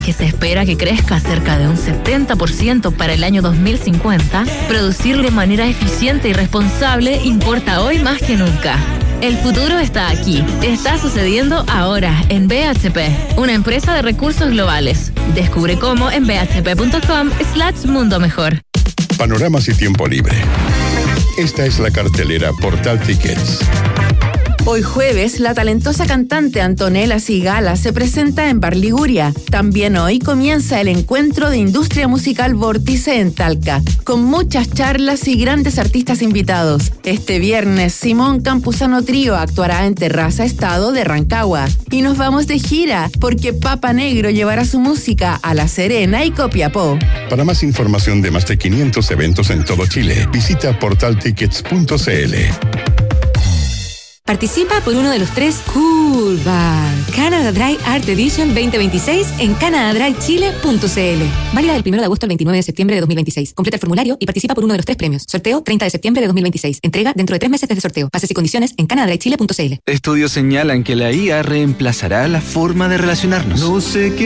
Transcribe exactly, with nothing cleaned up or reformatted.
que se espera que crezca cerca de un setenta por ciento para el año dos mil cincuenta, producir de manera eficiente y responsable importa hoy más que nunca. El futuro está aquí. Está sucediendo ahora en B H P, una empresa de recursos globales. Descubre cómo en bhp.com slash mundo mejor. Panoramas y tiempo libre. Esta es la cartelera Portal Tickets. Hoy jueves, la talentosa cantante Antonella Sigala se presenta en Bar Liguria. También hoy comienza el encuentro de industria musical Vórtice en Talca, con muchas charlas y grandes artistas invitados. Este viernes, Simón Campuzano Trío actuará en Terraza Estado de Rancagua. Y nos vamos de gira, porque Papa Negro llevará su música a La Serena y Copiapó. Para más información de más de quinientos eventos en todo Chile, visita portal tickets punto c l. Participa por uno de los tres Cool Bar Canada Dry Art Edition veinte veintiséis en canada dry chile punto c l. Válida del primero de agosto al veintinueve de septiembre de dos mil veintiséis. Completa el formulario y participa por uno de los tres premios. Sorteo treinta de septiembre de dos mil veintiséis. Entrega dentro de tres meses desde sorteo. Bases y condiciones en canada dry chile punto c l. Estudios señalan que la I A reemplazará la forma de relacionarnos. No sé qué